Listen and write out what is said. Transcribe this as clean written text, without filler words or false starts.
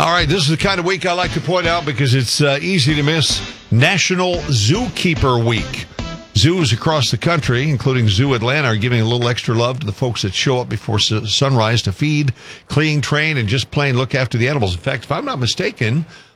All right, this is the kind of week I like to point out because it's easy to miss. National Zookeeper Week. Zoos across the country, including Zoo Atlanta, are giving a little extra love to the folks that show up before sunrise to feed, clean, train, and just plain look after the animals. In fact, if I'm not mistaken,